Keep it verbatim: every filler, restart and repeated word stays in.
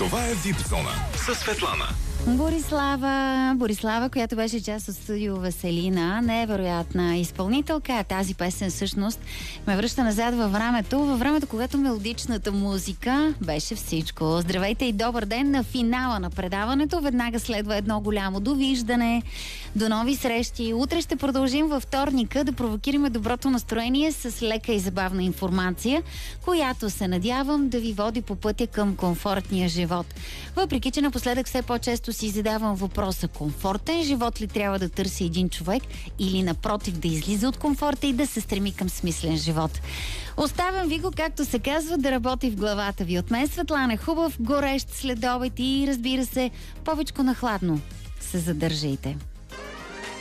Това е Випзона със Светлана. Борислава, Борислава, която беше част от студио Веселина, невероятна изпълнителка. Тази песен всъщност ме връща назад във времето, във времето, когато мелодичната музика беше всичко. Здравейте и добър ден на финала на предаването. Веднага следва едно голямо довиждане. До нови срещи. Утре ще продължим във вторника да провокираме доброто настроение с лека и забавна информация, която се надявам да ви води по пътя към комфортния живот. Въпреки че напоследък все по-често си задавам въпроса: комфортен живот ли трябва да търси един човек, или напротив да излиза от комфорта и да се стреми към смислен живот? Оставям ви го, както се казва, да работи в главата ви. От мен Светлана, хубав горещ следобед и, разбира се, повечко на хладно се задържайте.